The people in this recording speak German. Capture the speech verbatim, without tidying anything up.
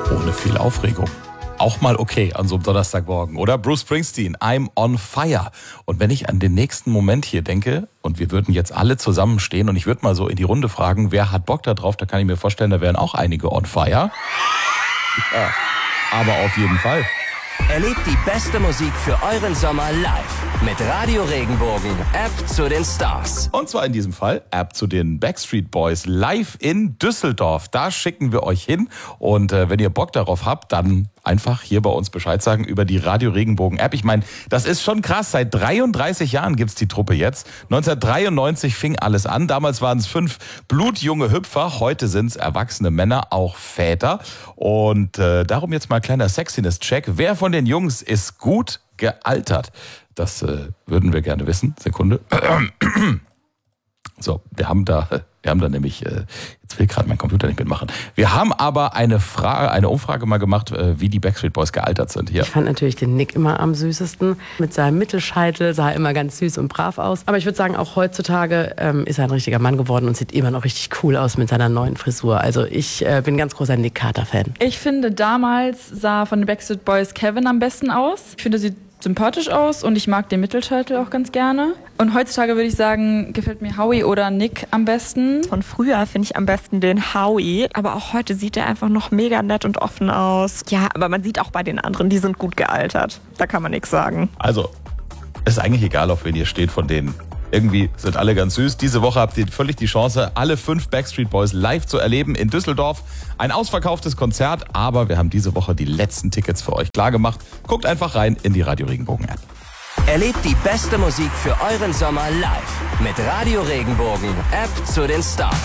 ohne viel Aufregung. Auch mal okay an so einem Donnerstagmorgen. Oder Bruce Springsteen, I'm on fire. Und wenn ich an den nächsten Moment hier denke, und wir würden jetzt alle zusammenstehen und ich würde mal so in die Runde fragen, wer hat Bock da drauf, da kann ich mir vorstellen, da wären auch einige on fire. Ja, aber auf jeden Fall. Erlebt die beste Musik für euren Sommer live mit Radio Regenbogen, App zu den Stars. Und zwar in diesem Fall App zu den Backstreet Boys live in Düsseldorf. Da schicken wir euch hin und äh, wenn ihr Bock darauf habt, dann einfach hier bei uns Bescheid sagen über die Radio Regenbogen App. Ich meine, das ist schon krass. Seit dreiunddreißig Jahren gibt's die Truppe jetzt. neunzehnhundertdreiundneunzig fing alles an. Damals waren es fünf blutjunge Hüpfer. Heute sind's erwachsene Männer, auch Väter. Und äh, darum jetzt mal ein kleiner Sexiness-Check. Wer von den Jungs ist gut gealtert? Das äh, würden wir gerne wissen. Sekunde. So, wir haben da, wir haben da nämlich, äh, jetzt will gerade mein Computer nicht mitmachen. Wir haben aber eine Frage, eine Umfrage mal gemacht, äh, wie die Backstreet Boys gealtert sind hier. Ich fand natürlich den Nick immer am süßesten. Mit seinem Mittelscheitel sah er immer ganz süß und brav aus. Aber ich würde sagen, auch heutzutage ähm, ist er ein richtiger Mann geworden und sieht immer noch richtig cool aus mit seiner neuen Frisur. Also ich äh, bin ein ganz großer Nick Carter-Fan. Ich finde, damals sah von den Backstreet Boys Kevin am besten aus. Ich finde, sie sympathisch aus und ich mag den Mittelscheitel auch ganz gerne. Und heutzutage würde ich sagen, gefällt mir Howie oder Nick am besten. Von früher finde ich am besten den Howie, aber auch heute sieht er einfach noch mega nett und offen aus. Ja, aber man sieht auch bei den anderen, die sind gut gealtert. Da kann man nichts sagen. Also, ist eigentlich egal, auf wen ihr steht von denen. Irgendwie sind alle ganz süß. Diese Woche habt ihr völlig die Chance, alle fünf Backstreet Boys live zu erleben in Düsseldorf. Ein ausverkauftes Konzert, aber wir haben diese Woche die letzten Tickets für euch klargemacht. Guckt einfach rein in die Radio Regenbogen App. Erlebt die beste Musik für euren Sommer live mit Radio Regenbogen, App zu den Stars.